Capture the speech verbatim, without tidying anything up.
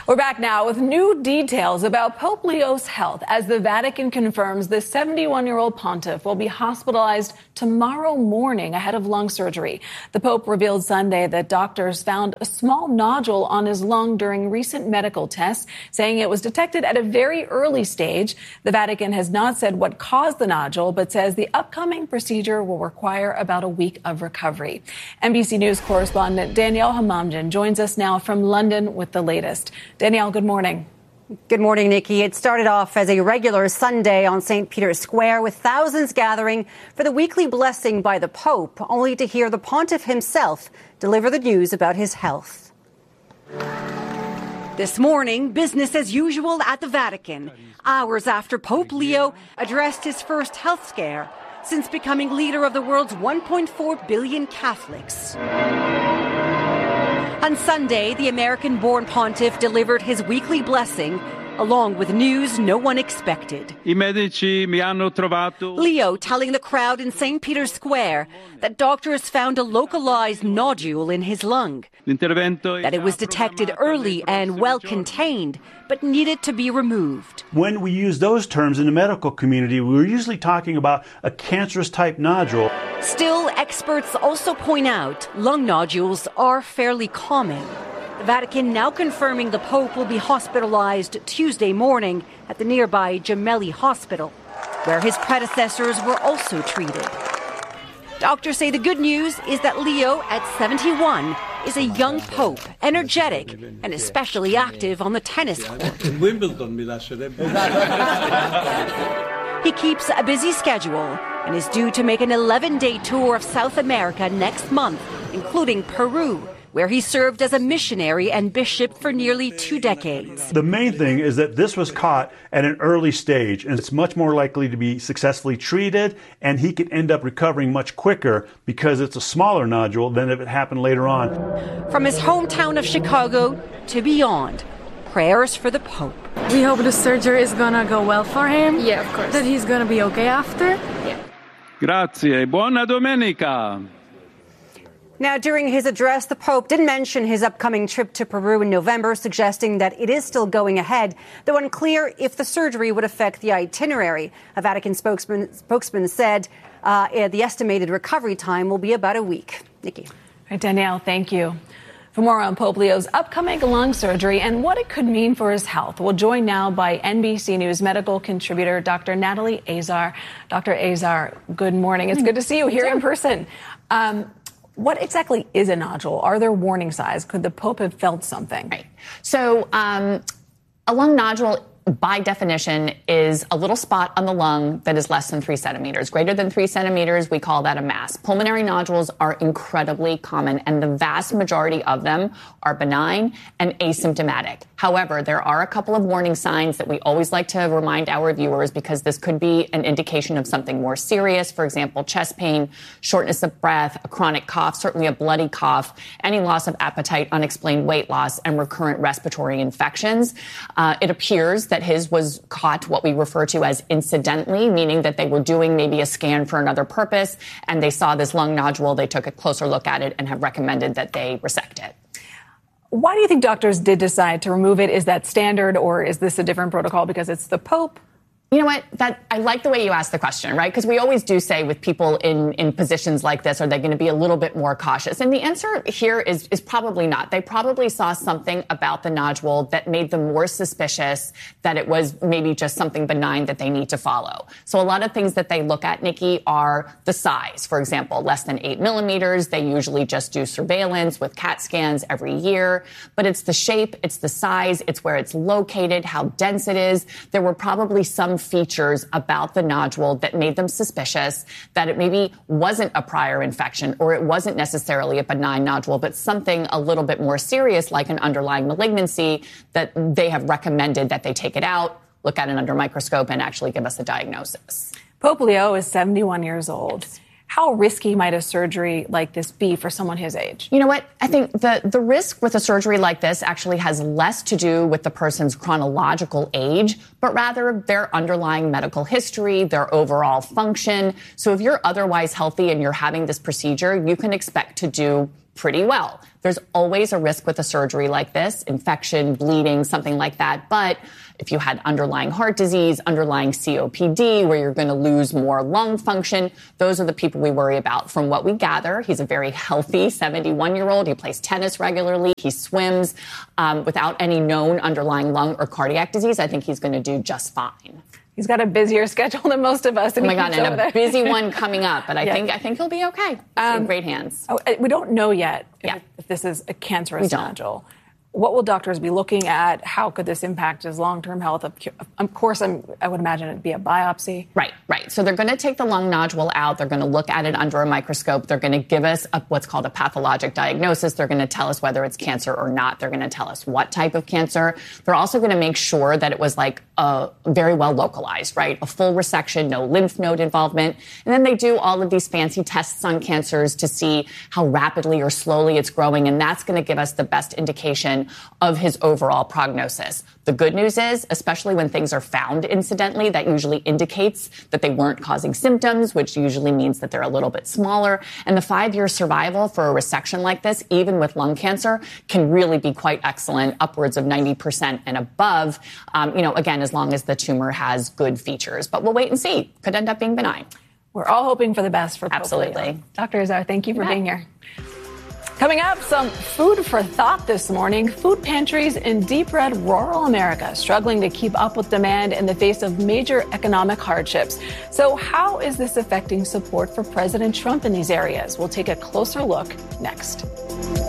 We're back now with new details about Pope Leo's health as the Vatican confirms the seventy-one-year-old pontiff will be hospitalized tomorrow morning ahead of lung surgery. The Pope revealed Sunday that doctors found a small nodule on his lung during recent medical tests, saying it was detected at a very early stage. The Vatican has not said what caused the nodule, but says the upcoming procedure will require about a week of recovery. N B C News correspondent Danielle Hamamdin joins us now from London with the latest. Danielle, good morning. Good morning, Nikki. It started off as a regular Sunday on Saint Peter's Square with thousands gathering for the weekly blessing by the Pope, only to hear the pontiff himself deliver the news about his health. This morning, business as usual at the Vatican, hours after Pope Leo addressed his first health scare since becoming leader of the world's one point four billion Catholics. On Sunday, the American-born pontiff delivered his weekly blessing, along with news no one expected. I medici mi hanno trovato. Leo telling the crowd in Saint Peter's Square that doctors found a localized nodule in his lung, that it was detected early and well contained, but needed to be removed. When we use those terms in the medical community, we're usually talking about a cancerous type nodule. Still, experts also point out lung nodules are fairly common. The Vatican now confirming the Pope will be hospitalized Tuesday morning at the nearby Gemelli Hospital, where his predecessors were also treated. Doctors say the good news is that Leo, at seventy-one, is a young pope, energetic, and especially active on the tennis court. He keeps a busy schedule and is due to make an eleven-day tour of South America next month, including Peru, where he served as a missionary and bishop for nearly two decades. The main thing is that this was caught at an early stage, and it's much more likely to be successfully treated, and he could end up recovering much quicker because it's a smaller nodule than if it happened later on. From his hometown of Chicago to beyond, prayers for the Pope. We hope the surgery is gonna go well for him. Yeah, of course. That he's gonna be okay after. Yeah. Grazie. Buona domenica. Now, during his address, the Pope did mention his upcoming trip to Peru in November, suggesting that it is still going ahead, though unclear if the surgery would affect the itinerary. A Vatican spokesman, spokesman said uh, the estimated recovery time will be about a week. Nikki. All right, Danielle, thank you. For more on Pope Leo's upcoming lung surgery and what it could mean for his health, we'll join now by N B C News medical contributor Doctor Natalie Azar. Doctor Azar, good morning. It's good to see you here in person. Um, What exactly is a nodule? Are there warning signs? Could the Pope have felt something? Right. So um, a lung nodule, by definition, is a little spot on the lung that is less than three centimeters. Greater than three centimeters, we call that a mass. Pulmonary nodules are incredibly common, and the vast majority of them are benign and asymptomatic. However, there are a couple of warning signs that we always like to remind our viewers because this could be an indication of something more serious. For example, chest pain, shortness of breath, a chronic cough, certainly a bloody cough, any loss of appetite, unexplained weight loss, and recurrent respiratory infections. Uh, it appears that his was caught what we refer to as incidentally, meaning that they were doing maybe a scan for another purpose, and they saw this lung nodule. They took a closer look at it and have recommended that they resect it. Why do you think doctors did decide to remove it? Is that standard, or is this a different protocol because it's the Pope? You know what? That I like the way you asked the question, right? Because we always do say with people in, in positions like this, are they going to be a little bit more cautious? And the answer here is, is probably not. They probably saw something about the nodule that made them more suspicious that it was maybe just something benign that they need to follow. So a lot of things that they look at, Nikki, are the size. For example, less than eight millimeters. They usually just do surveillance with CAT scans every year. But it's the shape, it's the size, it's where it's located, how dense it is. There were probably some features about the nodule that made them suspicious that it maybe wasn't a prior infection or it wasn't necessarily a benign nodule, but something a little bit more serious like an underlying malignancy that they have recommended that they take it out, look at it under a microscope, and actually give us a diagnosis. Pope Leo is seventy-one years old. How risky might a surgery like this be for someone his age? You know what? I think the, the risk with a surgery like this actually has less to do with the person's chronological age, but rather their underlying medical history, their overall function. So if you're otherwise healthy and you're having this procedure, you can expect to do pretty well. There's always a risk with a surgery like this, infection, bleeding, something like that. But if you had underlying heart disease, underlying C O P D, where you're going to lose more lung function, those are the people we worry about. From what we gather, he's a very healthy seventy-one-year-old. He plays tennis regularly. He swims um, without any known underlying lung or cardiac disease. I think he's going to do just fine. He's got a busier schedule than most of us. Oh my God, and a there. busy one coming up. But I yeah. think I think he'll be okay. He's um, in great hands. Oh, we don't know yet if, yeah. if this is a cancerous nodule. What will doctors be looking at? How could this impact his long-term health? Of course, I'm, I would imagine it'd be a biopsy. Right, right. So they're going to take the lung nodule out. They're going to look at it under a microscope. They're going to give us a, what's called a pathologic diagnosis. They're going to tell us whether it's cancer or not. They're going to tell us what type of cancer. They're also going to make sure that it was like a very well localized, right? A full resection, no lymph node involvement. And then they do all of these fancy tests on cancers to see how rapidly or slowly it's growing. And that's going to give us the best indication of his overall prognosis. The good news is, especially when things are found incidentally, that usually indicates that they weren't causing symptoms, which usually means that they're a little bit smaller. And the five-year survival for a resection like this, even with lung cancer, can really be quite excellent, upwards of ninety percent and above, um, you know, again, as long as the tumor has good features. But we'll wait and see. Could end up being benign. We're all hoping for the best for Absolutely. Pope. Doctor Azar, thank you for you being here. Coming up, some food for thought this morning. Food pantries in deep red rural America struggling to keep up with demand in the face of major economic hardships. So how is this affecting support for President Trump in these areas? We'll take a closer look next.